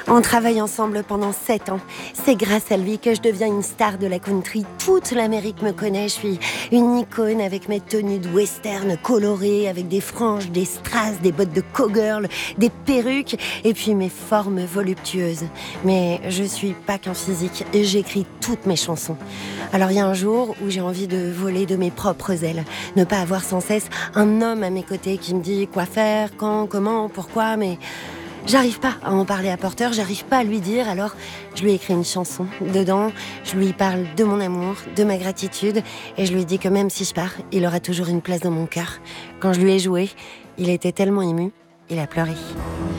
On travaille ensemble pendant 7 ans. C'est grâce à lui que je deviens une star de la country. Toute l'Amérique me connaît. Je suis une icône avec mes tenues de western colorées, avec des franges, des strass, des bottes de cowgirl, des perruques et puis mes formes voluptueuses. Mais je suis pas qu'un physique. J'écris toutes mes chansons. Alors il y a un jour où j'ai envie de voler de mes propres ailes. Ne pas avoir sans cesse un homme à mes côtés qui me dit quoi faire, quand, comment, pourquoi, mais... J'arrive pas à en parler à Porter, j'arrive pas à lui dire, alors je lui écris une chanson. Dedans, je lui parle de mon amour, de ma gratitude, et je lui dis que même si je pars, il aura toujours une place dans mon cœur. Quand je lui ai joué, il était tellement ému, il a pleuré.